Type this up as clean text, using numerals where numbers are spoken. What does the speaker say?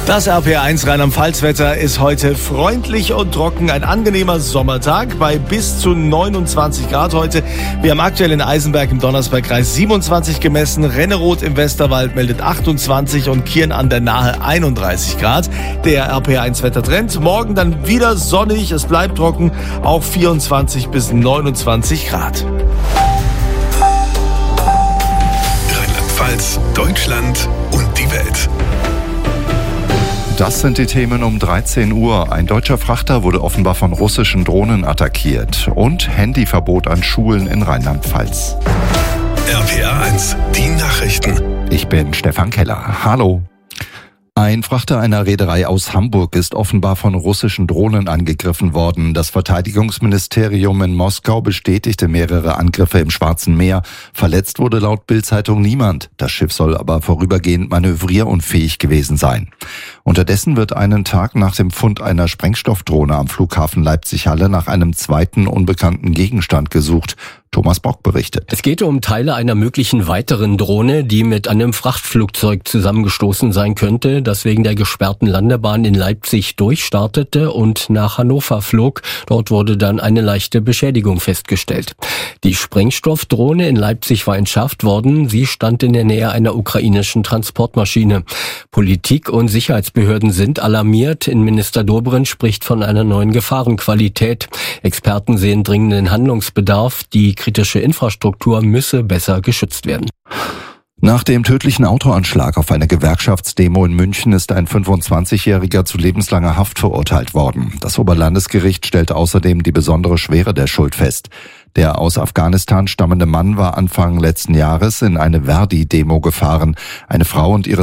Das RPR1 Rheinland-Pfalz-Wetter ist heute freundlich und trocken. Ein angenehmer Sommertag bei bis zu 29 Grad heute. Wir haben aktuell in Eisenberg im Donnersbergkreis 27 gemessen. Renneroth im Westerwald meldet 28 und Kirn an der Nahe 31 Grad. Der RPR1-Wettertrend. Morgen dann wieder sonnig. Es bleibt trocken. Auch 24 bis 29 Grad. Rheinland-Pfalz, Deutschland und die Welt. Das sind die Themen um 13 Uhr. Ein deutscher Frachter wurde offenbar von russischen Drohnen attackiert. Und Handyverbot an Schulen in Rheinland-Pfalz. RPR1, die Nachrichten. Ich bin Stefan Keller. Hallo. Ein Frachter einer Reederei aus Hamburg ist offenbar von russischen Drohnen angegriffen worden. Das Verteidigungsministerium in Moskau bestätigte mehrere Angriffe im Schwarzen Meer. Verletzt wurde laut Bild-Zeitung niemand. Das Schiff soll aber vorübergehend manövrierunfähig gewesen sein. Unterdessen wird einen Tag nach dem Fund einer Sprengstoffdrohne am Flughafen Leipzig-Halle nach einem zweiten unbekannten Gegenstand gesucht. Thomas Bock berichtet. Es geht um Teile einer möglichen weiteren Drohne, die mit einem Frachtflugzeug zusammengestoßen sein könnte, das wegen der gesperrten Landebahn in Leipzig durchstartete und nach Hannover flog. Dort wurde dann eine leichte Beschädigung festgestellt. Die Sprengstoffdrohne in Leipzig war entschärft worden. Sie stand in der Nähe einer ukrainischen Transportmaschine. Politik und Sicherheitsbehörden sind alarmiert. Innenminister Dobrindt spricht von einer neuen Gefahrenqualität. Experten sehen dringenden Handlungsbedarf. Die kritische Infrastruktur müsse besser geschützt werden. Nach dem tödlichen Autoanschlag auf eine Gewerkschaftsdemo in München ist ein 25-Jähriger zu lebenslanger Haft verurteilt worden. Das Oberlandesgericht stellte außerdem die besondere Schwere der Schuld fest. Der aus Afghanistan stammende Mann war Anfang letzten Jahres in eine Verdi-Demo gefahren. Eine Frau und ihre